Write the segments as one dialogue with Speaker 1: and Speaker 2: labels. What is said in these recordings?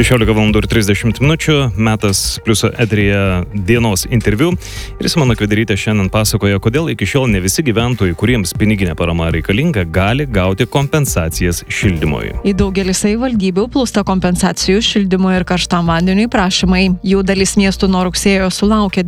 Speaker 1: 16:30 metas Pliuso eteryje dienos interviu. Ir Simona Kvederytė šiandien pasakoja, kodėl iki šiol ne visi gyventojai, kuriems piniginė parama reikalinga, gali gauti kompensacijas šildymui.
Speaker 2: Į daugelį savivaldybių plūsta kompensacijų šildymui ir karštam vandeniui prašymai. Jų dalis miestų nuo rugsėjo sulaukė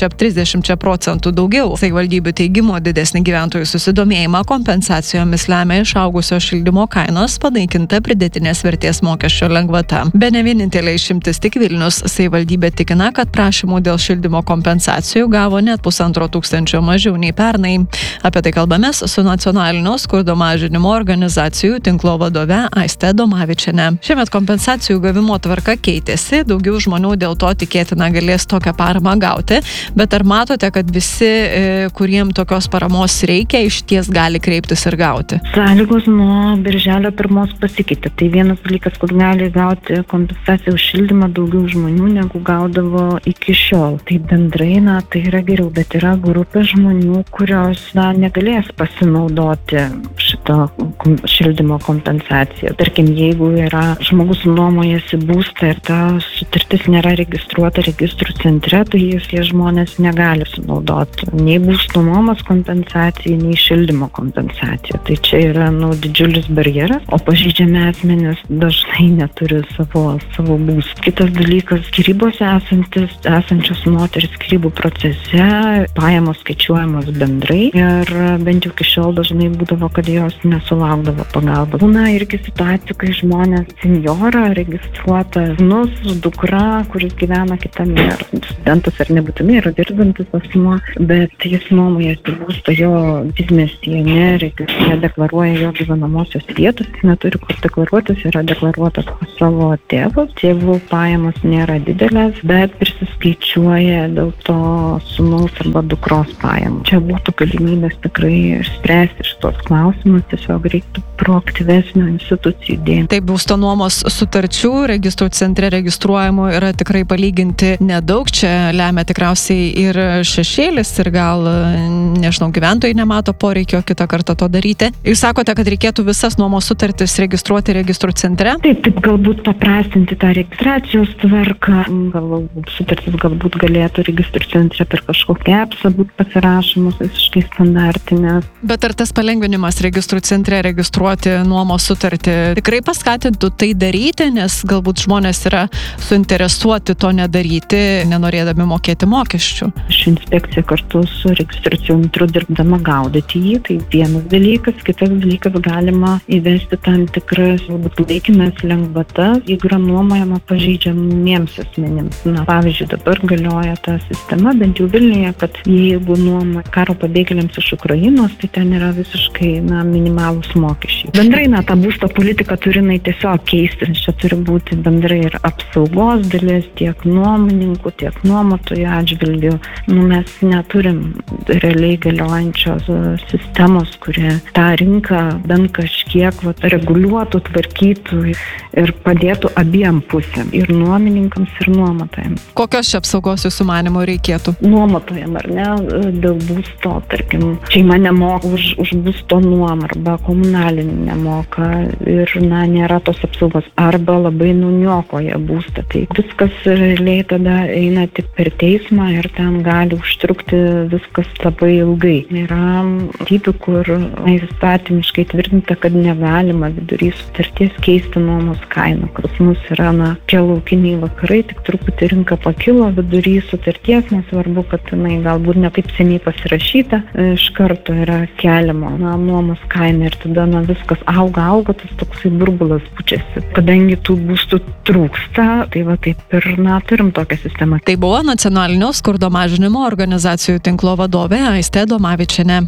Speaker 2: 20–30% daugiau. Savivaldybių teigimo didesnį gyventojų susidomėjimą kompensacijomis lemia išaugusio šildymo kainos, panaikinta pridėtinės vertės mokesčio lengvata. Ne vienintelė išimtis tik Vilnius. Savivaldybė tikina, kad prašymų dėl šildymo kompensacijų gavo net 1500 mažiau nei pernai. Apie tai kalbamės su nacionalinio skurdo mažinimo organizacijų tinklo vadove Aiste Domavičiene. Šiemet kompensacijų gavimo tvarka keitėsi, daugiau žmonių dėl to tikėtina galės tokią paramą gauti, bet ar matote, kad visi, kuriem tokios paramos reikia, išties gali kreiptis ir gauti?
Speaker 3: Sąlygos nuo birželio 1 pasikeitė. Tai vienas dalykas, kur gali gauti kompensaciją už šildymą daugiau žmonių negu gaudavo iki šiol. Tai bendrai, tai yra geriau, bet yra grupė žmonių, kurios, negalės pasinaudoti šito šildymo kompensaciją. Tarkim, jeigu yra žmogus nuomojasi būstą ir ta sutartis nėra registruota registrų centre, tai tie žmonės negali sunaudoti nei būsto nuomos kompensacijai, nei šildymo kompensacijai. Tai čia yra, didžiulis barjeras, o pažeidžiami asmenys dažnai neturi savo būstą. Kitas dalykas, skyrybose esančios moteris skyrybų procese, pajamos skaičiuojamos bendrai ir bent jau iki šiol dažnai būdavo, kad jos nesulaukdavo pagalbos. Būna irgi situacijų, kai žmonės senjorą registruota sūnus, dukra, kuris gyvena kitame, ar studentas ar nebūtinai yra dirbantis asmuo, bet jis nuomojasi būstą jo didmiestyje, nedeklaruoja jo gyvenamosios vietos, neturi kur deklaruotis, yra deklaruotas savo tėvų pajamos nėra didelės, bet prisiskaičiuoja dėl to sūnaus arba dukros pajamų. Čia būtų galimybės tikrai spręsti šitos klausimus, tiesiog reiktų proaktyvesnio institucijų dėmesio.
Speaker 2: Taip, būsto nuomos sutarčių registrų centre registruojamų yra tikrai palyginti nedaug. Čia lemia tikriausiai ir šešėlis, ir gal, gyventojai nemato poreikio kitą kartą to daryti. Jūs sakote, kad reikėtų visas nuomos sutartis registruoti registrų centre?
Speaker 3: Taip, galbūt paprastinti tą registracijos tvarką. Sutartis galbūt galėtų registrų centre per kažkokią appsą būti pasirašymus visiškai standartinės.
Speaker 2: Bet ar tas palengvinimas registrų centre registruoti nuomos sutartį tikrai paskatintų tai daryti, nes galbūt žmonės yra suinteresuoti to nedaryti, nenorėdami mokėti mokesčių?
Speaker 3: Ši inspekcija kartu su registrų centru dirbdama gaudyti jį, tai vienas dalykas. Kitas dalykas, galima įvesti tam tikras laikinas lengvatas, jeigu yra nuomojama pažeidžiamiems asmenims. Pavyzdžiui, dabar galioja ta sistema, bent jau Vilniuje, kad jeigu nuoma karo pabėgėliams iš Ukrainos, tai ten yra visiškai minimalūs mokesčiai. Bendrai, ta būsto politika turi tiesiog keistis. Čia turi būti bendrai ir apsaugos dalis tiek nuomininkų, tiek nuomotojų atžvilgių. Mes neturim realiai galiojančios sistemos, kurie tą rinką bent kažkiek reguliuotų, tvarkytų ir padėtų abiem pusėm, ir nuomininkams, ir nuomotojams.
Speaker 2: Kokios čia apsaugos jūsų manymu reikėtų?
Speaker 3: Nuomotojams, ar ne, dėl būsto, tarkim, šeima nemoka už būsto nuomą arba komunalinį nemoka ir nėra tos apsaugos, arba labai nuniokoja būstą. Tai viskas realiai tada eina tik per teismą ir ten gali užtrukti viskas labai ilgai. Yra tipų, kur įstatymiškai tvirtinta, kad negalima vidury sutarties keisti nuomos kainą. Pas mus yra laukiniai vakarai, tik truputį rinka pakilo vidury sutarties, nesvarbu, kad galbūt ne taip seniai pasirašyta, iš karto yra keliama nuomos kaina ir tada viskas auga, tas toksai burbulas pučiasi. Kadangi tų būstų trūksta, tai taip ir turim tokią sistemą.
Speaker 2: Tai buvo nacionalinio skurdo mažinimo organizacijų tinklo vadovė Aiste Domavičienė.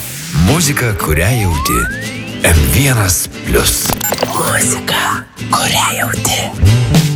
Speaker 4: Muzika, kurią jauti. M1+. Muzika, kurią jauti.